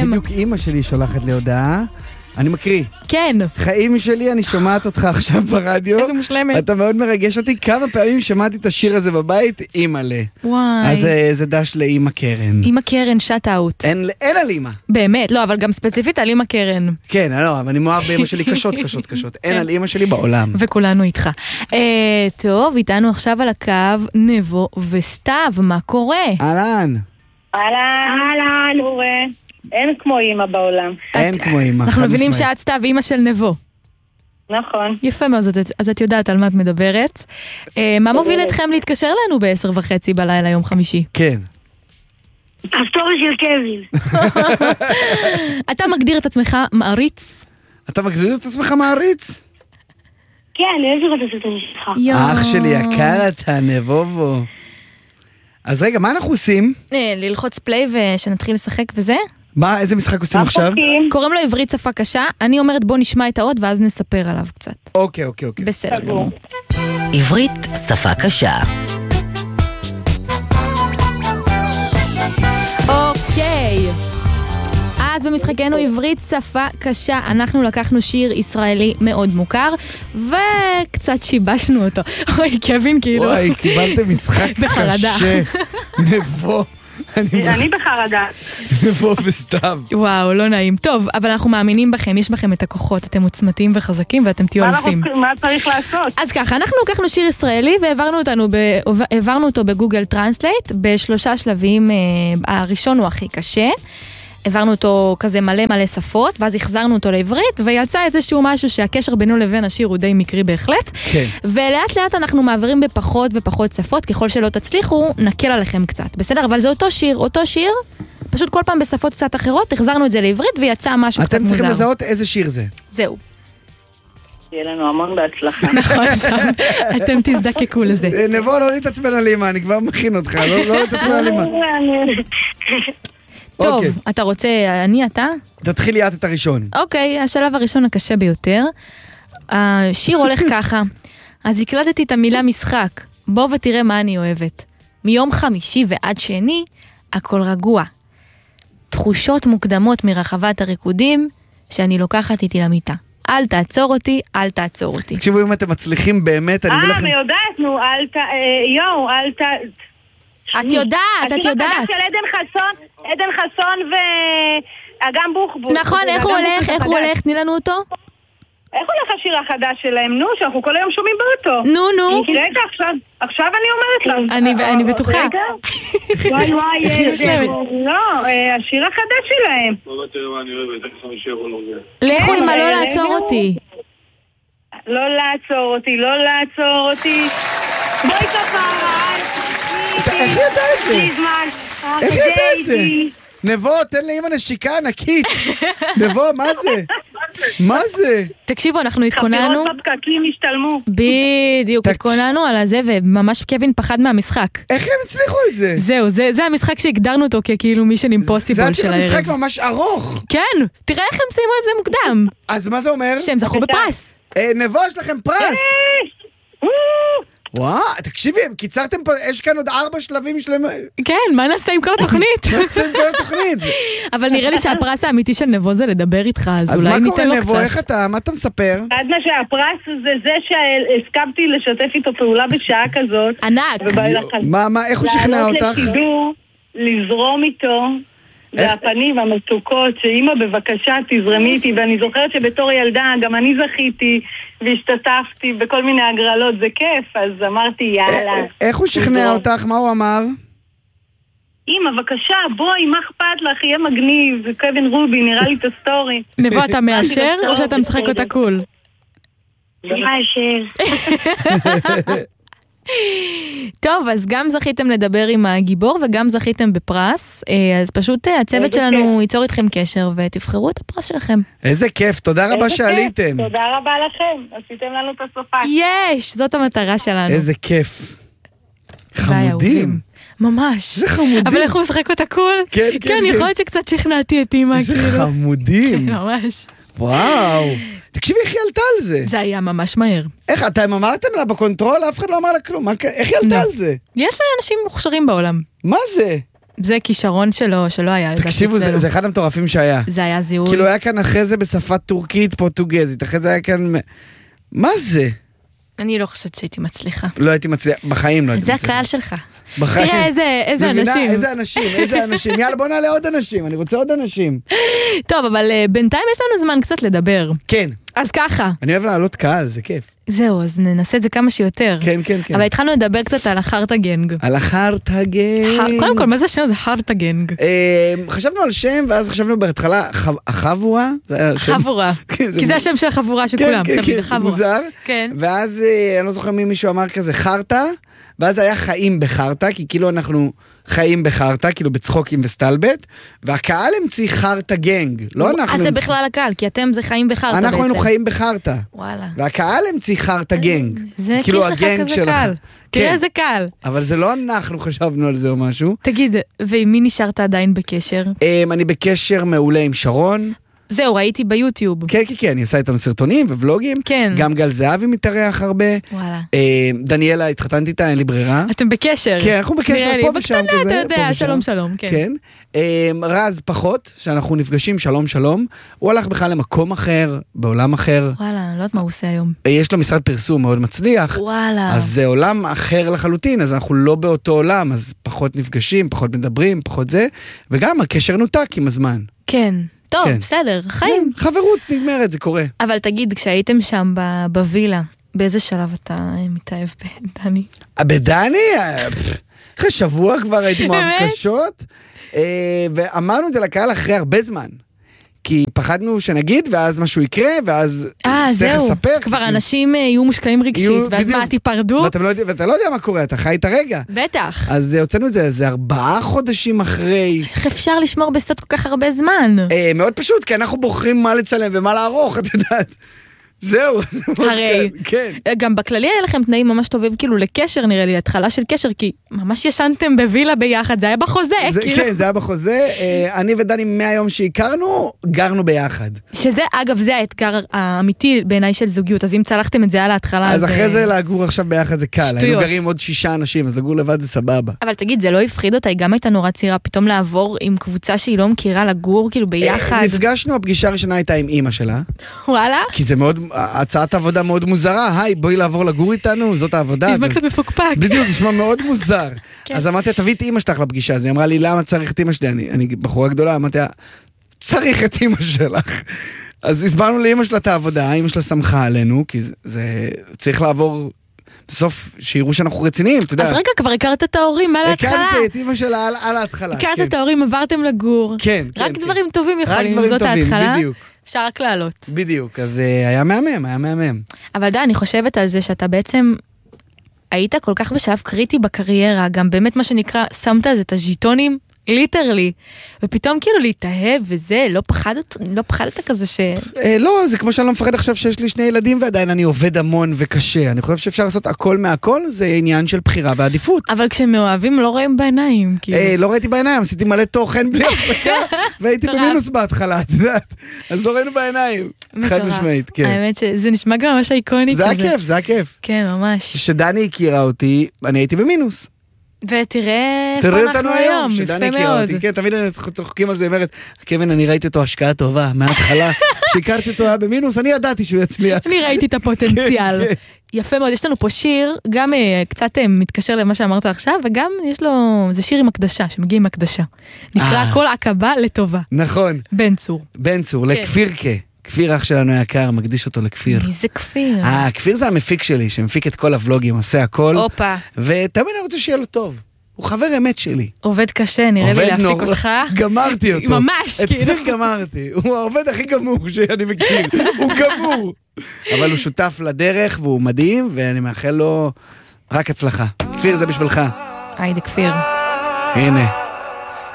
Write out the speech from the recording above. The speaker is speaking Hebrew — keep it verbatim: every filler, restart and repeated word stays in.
שלכם. בדיוק אמא שלי שולחת לי הודעה. אני מקריא. כן. חיים שלי, אני שומעת אותך עכשיו ברדיו. איזה מושלמת. אתה מאוד מרגש אותי. כמה פעמים שמעתי את השיר הזה בבית, אימא'לה. וואי. אז זה דש לאמא קרן. אמא קרן, שאט אאוט. אין, אין על אמא. באמת, לא, אבל גם ספציפית על אמא קרן. כן, לא, אבל אני מאוהב באמא שלי קשות, קשות, קשות. אין על אמא שלי בעולם. וכולנו איתך. אה, טוב, איתנו עכשיו על הקו נבו וסתיו, מה קורה? אהלן. אהלן, אהלן, אורה. אין כמו אמא בעולם. אין כמו אמא. אנחנו מבינים שאת סתיו, אמא של נבו. נכון. יפה מאוד, אז את יודעת על מה את מדברת. מה מוביל אתכם להתקשר לנו בעשר וחצי בלילה יום חמישי? כן. הסטורי של קווין. אתה מגדיר את עצמך מעריץ? אתה מגדיר את עצמך מעריץ? כן, איזה רוצה לעשות את שלך. אח שלי יקר אתה, נבובו. אז רגע, מה אנחנו עושים? ללחוץ פליי ושנתחיל לשחק וזה? מה, איזה משחק עושים עכשיו? קוראים לו עברית שפה קשה, אני אומרת בוא נשמע את האות ואז נספר עליו קצת. אוקיי, אוקיי, אוקיי. בסדר גמור. עברית שפה קשה. אוקיי. אז במשחקנו עברית שפה קשה, אנחנו לקחנו שיר ישראלי מאוד מוכר, וקצת שיבשנו אותו. אוי, קווין, כאילו. וואי, קיבלתם משחק קשה. נבו. אני בחרדה. נבו וסתיו. וואו, לא נעים. טוב, אבל אנחנו מאמינים בכם, יש בכם את הכוחות, אתם עוצמתיים וחזקים ואתם תהיו אלפים. מה צריך לעשות? אז ככה, אנחנו לקחנו שיר ישראלי והעברנו אותנו ב... העברנו אותו בגוגל טרנסלייט בשלושה שלבים. הראשון הוא הכי קשה. העברנו אותו כזה מלא מלא שפות, ואז החזרנו אותו לעברית, ויצא איזשהו משהו שהקשר בינו לבין השיר הוא די מקרי בהחלט. כן. ולאט לאט אנחנו מעבירים בפחות ופחות שפות, ככל שלא תצליחו, נקל עליכם קצת. בסדר? אבל זה אותו שיר, אותו שיר, פשוט כל פעם בשפות קצת אחרות, החזרנו את זה לעברית, ויצא משהו קצת מוזר. אתם צריכים לזהות איזה שיר זה. זהו. יהיה לנו המון בהצלחה. נכון, אתם תזדקקו לזה. נבוא, לא להתעצבן על אמא, אני כבר מכין אותך, לא להתעצבן על אמא. טוב, אתה רוצה, אני, אתה? תתחילי את את הראשון. אוקיי, השלב הראשון הקשה ביותר. השיר הולך ככה. אז הקלטתי את המילה משחק. בוא ותראה מה אני אוהבת. מיום חמישי ועד שני, הכל רגוע. תחושות מוקדמות מרחבת הריקודים, שאני לוקחת איתי למיטה. אל תעצור אותי, אל תעצור אותי. תקשיבו, אם אתם מצליחים באמת, אני אגיד לכם... אה, אני יודעת, נו, אל ת... יואו, אל ת... את יודעת, את יודעת. השיר של עדן חסון, עדן חסון ואגם בוחבוט. נכון, איך הוא הולך, איך הוא הולך, תני לנו אותו. איך הולך השיר החדש שלהם, נו, שאנחנו כל היום שומעים באותו. נו, נו. רגע, עכשיו, עכשיו אני אומרת לה. אני, אני בטוחה. רגע. וואי וואי, לא, השיר החדש שלהם. לא תראה מה אני אוהבת, איך חמישי יכול לומר. לכו עם הלא לעצור אותי. לא לעצור אותי, לא לעצור אותי. בואי כפרה. איך ידע את זה? איך ידע את זה? נבו, תן לאמא נשיקה ענקית. נבו, מה זה? מה זה? תקשיבו, אנחנו התכוננו... חפירות בפקקים השתלמו. בדיוק, התכוננו על הזה, וממש קווין פחד מהמשחק. איך הם הצליחו את זה? זהו, זה המשחק שהגדרנו אותו ככאילו מישן אימפוסיבול של הערב. זה משחק ממש ארוך. כן, תראה איך הם סיימו עם זה מוקדם. אז מה זה אומר? שהם זכו בפרס. נבו, יש לכם פרס. וואו, תקשיבי, קיצרתם פה, יש כאן עוד ארבע שלבים שלהם. כן, מה נעשה עם כל התוכנית? מה נעשה עם כל התוכנית? אבל נראה לי שהפרס האמיתי של נבו זה לדבר איתך, אז אולי ניתן לו קצת. אז מה קורה נבו, איך אתה, מה אתה מספר? עד מה שהפרס זה זה שהסכמתי לשתף איתו פעולה בשעה כזאת. ענק. מה, מה, איך הוא שכנע אותך? לעלות לשידור, לזרום איתו. והפנים המתוקות, שאמא בבקשה תזרמי איתי, ואני זוכרת שבתור ילדה גם אני זכיתי והשתתפתי בכל מיני הגרלות, זה כיף, אז אמרתי יאללה. איך הוא שכנע אותך? מה הוא אמר? אמא, בבקשה, בואי, מה אכפת לך, יהיה מגניב, וקווין רובי, נראה לי את הסטורי. נבוא, אתה מאשר או שאתה משחק אותה קול? מאשר. טוב, אז גם זכיתם לדבר עם הגיבור וגם זכיתם בפרס, אז פשוט הצוות שלנו ייצור איתכם קשר ותבחרו את הפרס שלכם. איזה כיף, תודה רבה שעליתם. תודה רבה לכם, עשיתם לנו את הסופה. יש, זאת המטרה שלנו. איזה כיף. חמודים. ממש. זה חמודים. אבל איך הוא משחק אותה קול? כן, כן. כן, יכול להיות שקצת שכנעתי את אמא. איזה חמודים. ממש. וואו. תקשיבי, איך היא עלתה על זה? זה היה ממש מהר. איך, אתם אמרתם לה בקונטרול? אף אחד לא אמר לה כלום. איך היא עלתה על זה? יש אנשים מוכשרים בעולם. מה זה? זה כישרון שלו, שלא היה. תקשיבו, זה, זה אחד המטורפים שהיה. זה היה זיהוי. כאילו היה כאן אחרי זה בשפה טורקית, פורטוגזית, אחרי זה היה כאן... מה זה? אני לא חושבת שהייתי מצליחה. לא הייתי מצליחה, בחיים לא הייתי זה מצליחה. הקהל שלך. בחיים. תראה איזה, איזה מבינה, אנשים. איזה אנשים, איזה אנשים. יאללה, בוא נעלה עוד אנשים, אני רוצה עוד אנשים. טוב, אבל uh, בינתיים יש לנו זמן קצת לדבר. כן. אז ככה. אני אוהב לעלות קהל, זה כיף. זהו, אז ננסה את זה כמה שיותר. כן, כן, כן. אבל התחלנו לדבר קצת על החרטה גנג. על החרטה גנג. קודם כל, מה זה השם? זה חרטה גנג. חשבנו על שם, ואז חשבנו בהתחלה, החבורה. חבורה. כי זה השם של החבורה של כולם. כן, כן, כן, מוזר. כן. ואז אני לא זוכר מי מישהו אמר כזה חרטה, ואז היה חיים בחרטה, כי כאילו אנחנו חיים בחרטה, כאילו בצחוקים וסטלבט, והקהל המציא חרטה גנג, לא אנחנו... אז זה בכלל הקהל, כי אתם זה חיים בחרטה בעצם. אנחנו היינו חיים בחרטה. וואלה. והקהל המציא חרטה גנג. זה כי יש לך כזה קהל. תראה איזה קהל. אבל זה לא אנחנו חשבנו על זה או משהו. תגיד, ועם מי נשארת עדיין בקשר? אני בקשר מעולה עם שרון. זהו, ראיתי ביוטיוב. כן, כן, כן, אני עושה איתם סרטונים ובלוגים. כן. גם גל זהבי מתארח הרבה. וואלה. דניאלה, התחתנתי איתה, אין לי ברירה. אתם בקשר. כן, אנחנו בקשר פה ושם כזה. בקטנה, אתה יודע, שלום שלום, כן. כן. רז פחות, שאנחנו נפגשים, שלום שלום. הוא הלך בכלל למקום אחר, בעולם אחר. וואלה, אני לא יודעת מה הוא עושה היום. יש לו משרד פרסום מאוד מצליח. וואלה. אז זה עולם אחר לחלוטין, אז אנחנו לא באותו עולם, אז פחות נפגשים, פחות מדברים, פחות זה. וגם הקשר נותק עם הזמן. כן. טוב, כן. בסדר, חיים. כן, חברות נגמרת, זה קורה. אבל תגיד, כשהייתם שם בווילה, באיזה שלב אתה מתאהב בדני? בדני? אחרי שבוע כבר הייתי מאוהב קשות, ואמרנו את זה לקהל אחרי הרבה זמן. כי פחדנו שנגיד, ואז משהו יקרה, ואז אה, זהו, לספר, כבר כי... אנשים יהיו מושקעים רגשית, יהיו, ואז בדיוק. מה, תיפרדו? ואתה לא, ואתה לא יודע מה קורה, אתה חי את הרגע. בטח. אז הוצאנו את זה, זה ארבעה חודשים אחרי. איך אפשר לשמור בסוד כל כך הרבה זמן? אה, מאוד פשוט, כי אנחנו בוחרים מה לצלם ומה לערוך, את יודעת. זהו. הרי, כן. גם בכללי היה לכם תנאים ממש טובים, כאילו לקשר נראה לי, התחלה של קשר, כי ממש ישנתם בווילה ביחד, זה היה בחוזה. זה, כאילו. כן, זה היה בחוזה. אני ודני מהיום שהכרנו, גרנו ביחד. שזה, אגב, זה האתגר האמיתי בעיניי של זוגיות, אז אם צלחתם את זה על ההתחלה, אז אחרי זה לגור עכשיו ביחד זה קל. היינו גרים עוד שישה אנשים, אז לגור לבד זה סבבה. אבל תגיד, זה לא הפחיד אותה, היא גם הייתה נורא צעירה, פתאום לעבור עם קבוצה שהיא לא מכירה לגור, כאילו ביחד. נפגשנו, הפגישה הראשונה הייתה עם אמא שלה. וואלה? כי זה מאוד, הצעת עבודה מאוד מוזרה, היי, בואי לעבור לגור איתנו, זאת העבודה. נשמע קצת מפוקפק. בדיוק, נשמע מאוד מוזר. אז אמרתי, תביא את אמא שלך לפגישה, אז היא אמרה לי, למה צריך את אמא שלי? אני בחורה גדולה, אמרתי, צריך את אמא שלך. אז הסברנו לאמא שלה את העבודה, אמא שלה שמחה עלינו, כי זה צריך לעבור... בסוף שיראו שאנחנו רציניים, אתה יודע. אז רגע, כבר הכרת את ההורים על ההתחלה. הכרתי את אמא שלה על, על ההתחלה. הכרת כן. את ההורים, עברתם לגור. כן, רק כן. דברים כן. טובים יכולים, רק זאת טובים, ההתחלה. בדיוק. אפשר רק לעלות. בדיוק, אז uh, היה מהמם, היה מהמם. אבל די, אני חושבת על זה שאתה בעצם היית כל כך בשלב קריטי בקריירה, גם באמת מה שנקרא, שמת על זה את הז'יטונים, ליטרלי, ופתאום כאילו להתאהב וזה, לא פחדת, לא פחדת כזה ש... אה, לא, זה כמו שאני לא מפחד עכשיו שיש לי שני ילדים ועדיין אני עובד המון וקשה. אני חושב שאפשר לעשות הכל מהכל, זה עניין של בחירה ועדיפות. אבל כשמאוהבים לא רואים בעיניים, כאילו. אה, לא ראיתי בעיניים, עשיתי מלא תוכן בלי הפסקה, והייתי במינוס בהתחלה, את יודעת. אז לא ראינו בעיניים. חד משמעית, כן. האמת שזה נשמע גם ממש איקוני כזה. זה הכיף, זה הכיף. כן, ממש. כשדני הכירה אותי, אני הייתי במינוס. ותראה איפה אנחנו היום, יפה מאוד. כן, תמיד אנחנו צוחקים על זה, אומרת, קווין, אני ראיתי אותו השקעה טובה, מההתחלה, שהכרתי אותו היה במינוס, אני ידעתי שהוא יצליח. אני ראיתי את הפוטנציאל. יפה מאוד, יש לנו פה שיר, גם קצת מתקשר למה שאמרת עכשיו, וגם יש לו, זה שיר עם הקדשה, שמגיע עם הקדשה. נקרא כל עקבה לטובה. נכון. בן צור. בן צור, לכפירקה. כפיר אח שלנו היקר, מקדיש אותו לכפיר. מי זה כפיר? אה, כפיר זה המפיק שלי, שמפיק את כל הוולוגים, עושה הכל. אופה. ותמיד אני רוצה שיהיה לו טוב. הוא חבר אמת שלי. עובד קשה, נראה לי להפיק אותך. גמרתי אותו. ממש, כאילו. את כפיר גמרתי. הוא העובד הכי גמור שאני מכיר. הוא גמור. אבל הוא שותף לדרך, והוא מדהים, ואני מאחל לו רק הצלחה. כפיר זה בשבילך. היידה כפיר. הנה.